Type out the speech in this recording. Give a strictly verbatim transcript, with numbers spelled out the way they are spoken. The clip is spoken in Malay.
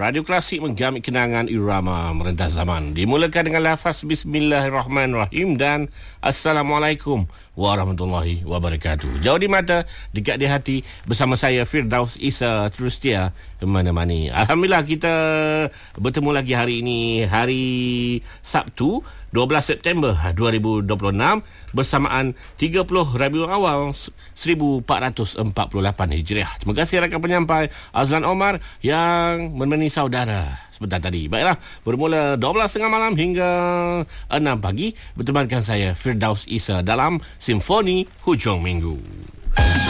Radio Klasik menggamit kenangan irama merentas zaman. Dimulakan dengan lafaz Bismillahirrahmanirrahim dan Assalamualaikum warahmatullahi wabarakatuh. Jauh di mata, dekat di hati, bersama saya Firdaus Isa terus setia mana-mana. Alhamdulillah kita bertemu lagi hari ini, hari Sabtu dua belas September dua ribu dua puluh enam bersamaan tiga puluh Rabiul Awal seribu empat ratus empat puluh lapan Hijriah. Terima kasih rakan penyampai Azlan Omar yang menemani saudara sebentar tadi. Baiklah, bermula dua belas tiga puluh malam hingga enam pagi bertemankan saya Firdaus Isa dalam Simfoni Hujung Minggu.